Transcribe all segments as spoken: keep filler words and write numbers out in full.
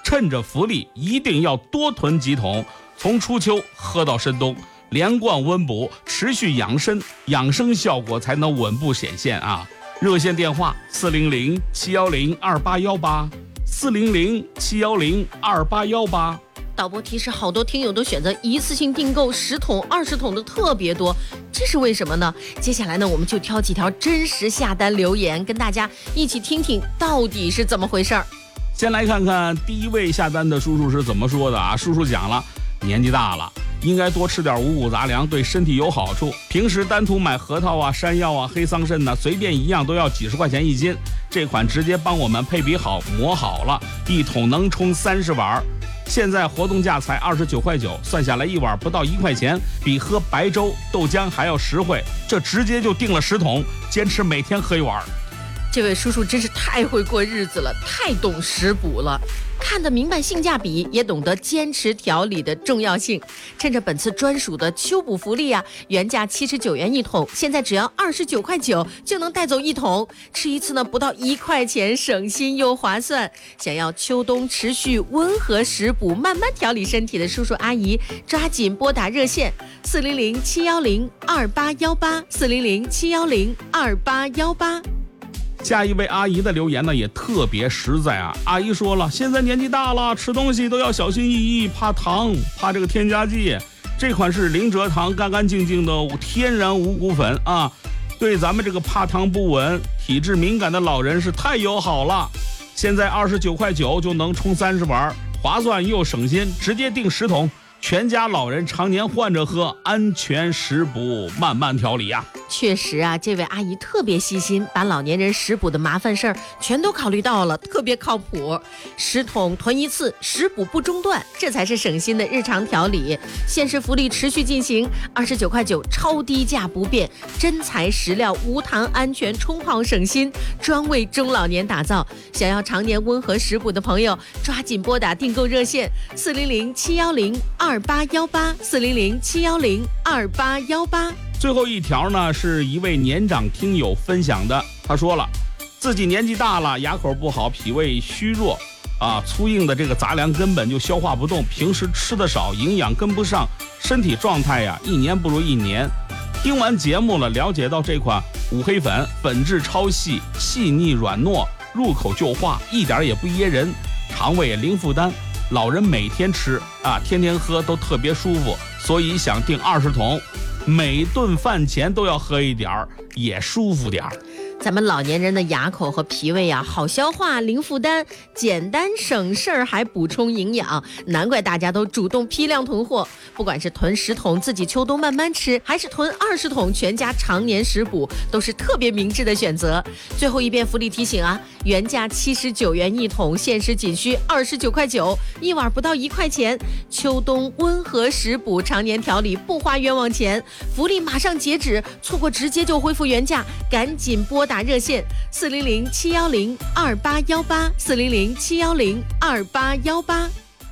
趁着福利一定要多囤几桶，从初秋喝到深冬，连贯温补，持续养生，养生效果才能稳步显现啊！热线电话四零零七幺零二八幺八，四零零七幺零二八幺八。 导播提示，好多听友都选择一次性订购十桶、二十桶的特别多，这是为什么呢？接下来呢，我们就挑几条真实下单留言，跟大家一起听听到底是怎么回事儿。 先来看看第一位下单的叔叔是怎么说的啊？叔叔讲了，年纪大了，应该多吃点五谷杂粮，对身体有好处。平时单独买核桃啊、山药啊、黑桑葚呢，随便一样都要几十块钱一斤。这款直接帮我们配比好、磨好了，一桶能冲三十碗。现在活动价才二十九块九，算下来一碗不到一块钱，比喝白粥、豆浆还要实惠。这直接就订了十桶，坚持每天喝一碗。 这位叔叔真是太会过日子了，太懂食补了，看得明白性价比，也懂得坚持调理的重要性。趁着本次专属的秋补福利啊，原价七十九元一桶，现在只要二十九块九就能带走一桶，吃一次呢不到一块钱，省心又划算。想要秋冬持续温和食补，慢慢调理身体的叔叔阿姨，抓紧拨打热线四零零七幺零二八幺八，四零零七幺零二八幺八。 下一位阿姨的留言呢也特别实在啊，阿姨说了，现在年纪大了，吃东西都要小心翼翼，怕糖，怕这个添加剂。这款是零蔗糖干干净净的天然五谷粉啊，对咱们这个怕糖不稳、体质敏感的老人是太友好了。现在二十九块九就能冲三十碗，划算又省心，直接订十桶，全家老人常年换着喝，安全食补，慢慢调理啊。 确实啊，这位阿姨特别细心，把老年人食补的麻烦事儿全都考虑到了，特别靠谱。十桶囤一次，食补不中断，这才是省心的日常调理。限时福利持续进行，二十九块九，超低价不变，真材实料，无糖安全，冲泡省心，专为中老年打造。想要常年温和食补的朋友，抓紧拨打订购热线四零零七幺零二八幺八，四零零七幺零二八幺八。 最后一条呢，是一位年长听友分享的，他说了，自己年纪大了，牙口不好，脾胃虚弱啊，粗硬的这个杂粮根本就消化不动，平时吃的少，营养跟不上，身体状态呀一年不如一年。听完节目了，了解到这款五黑粉本质超细，细腻软糯，入口就化，一点也不噎人，肠胃也零负担，老人每天吃啊，天天喝都特别舒服，所以想订二十桶，每顿饭前都要喝一点儿，也舒服点儿。 咱们老年人的牙口和脾胃啊，好消化，零负担，简单省事儿，还补充营养，难怪大家都主动批量囤货。不管是囤十桶自己秋冬慢慢吃，还是囤二十桶全家常年食补，都是特别明智的选择。最后一遍福利提醒啊，原价七十九元一桶，限时仅需二十九块九，一碗不到一块钱。秋冬温和食补，常年调理，不花冤枉钱。福利马上截止，错过直接就恢复原价，赶紧拨打热线四零零七幺零二八幺八，四零零七幺零二八幺八。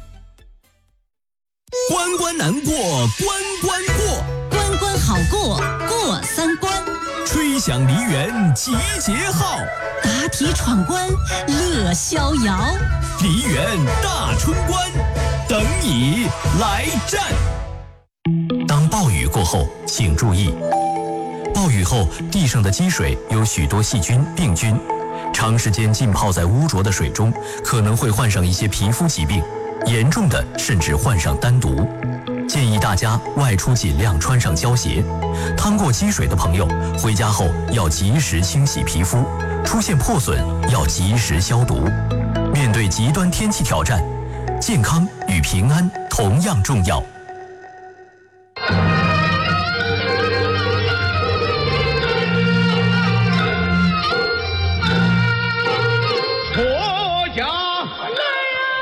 关关难过关关过， 关关好过过三关， 吹响梨园集结号， 答题闯关乐逍遥， 梨园大春关等你来战。当暴雨过后，请注意，暴雨后地上的积水有许多细菌、病菌，长时间浸泡在污浊的水中，可能会患上一些皮肤疾病，严重的甚至患上丹毒。建议大家外出尽量穿上胶鞋，趟过积水的朋友回家后要及时清洗皮肤，出现破损要及时消毒。面对极端天气挑战，健康与平安同样重要。